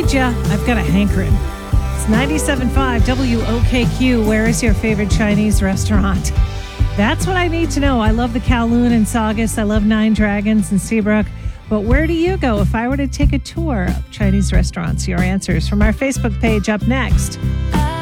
told you, I've got a hankering. It's 97.5 WOKQ. Where is your favorite Chinese restaurant? That's what I need to know. I love the Kowloon in Saugus. I love Nine Dragons in Seabrook. But where do you go if I were to take a tour of Chinese restaurants? Your answers from our Facebook page up next.